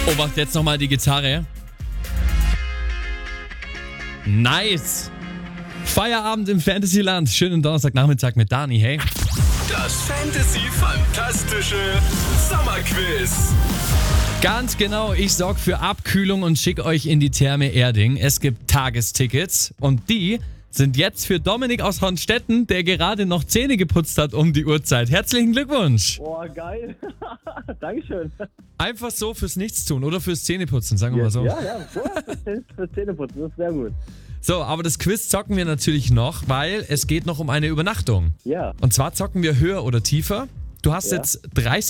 Obacht jetzt nochmal die Gitarre. Nice. Feierabend im Fantasyland. Schönen Donnerstagnachmittag mit Dani, hey. Das Fantasy-Fantastische Sommerquiz. Ganz genau, ich sorge für Abkühlung und schicke euch in die Therme Erding. Es gibt Tagestickets und die sind jetzt für Dominik aus Hornstetten, der gerade noch Zähne geputzt hat um die Uhrzeit. Herzlichen Glückwunsch. Boah, geil. Dankeschön. Einfach so fürs Nichtstun oder fürs Zähneputzen, sagen wir mal so. Ja, fürs Zähneputzen, das ist sehr gut. So, aber das Quiz zocken wir natürlich noch, weil es geht noch um eine Übernachtung. Ja. Und zwar zocken wir höher oder tiefer. Du hast Ja. jetzt 30